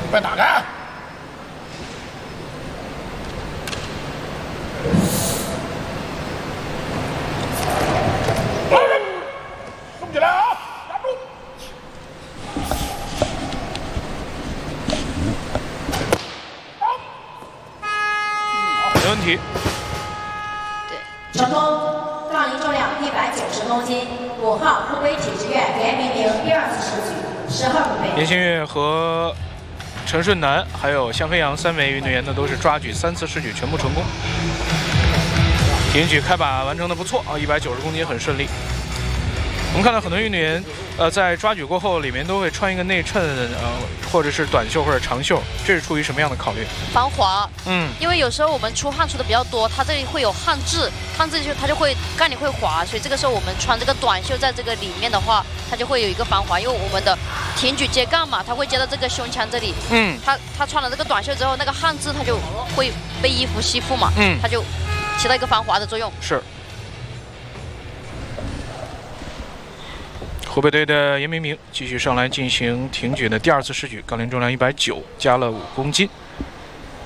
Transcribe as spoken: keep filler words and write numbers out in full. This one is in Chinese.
快打开！松起来啊！压住！ 没问题。 对，成功。杠铃重量一百九十公斤，五号湖北体制院严明明第二次试举，十号准备。 严新月和陈顺南还有向飞扬三位运动员呢，都是抓举三次试举全部成功。挺举开把完成的不错啊，一百九十公斤很顺利。我们看到很多运动员，呃，在抓举过后，里面都会穿一个内衬，呃，或者是短袖或者长袖，这是出于什么样的考虑？ 防滑。 嗯， 因为有时候我们出汗出的比较多，它这里会有汗渍，汗渍就它就会杠铃会滑，所以这个时候我们穿这个短袖在这个里面的话，它就会有一个防滑，因为我们的挺举接杠嘛，它会接到这个胸腔这里。 嗯， 它它穿了这个短袖之后，那个汗渍它就会被衣服吸附嘛。 嗯， 它就起到一个防滑的作用。 是。湖北队的严明明继续上来进行挺举的第二次试举，杠铃重量一百九，加了五公斤。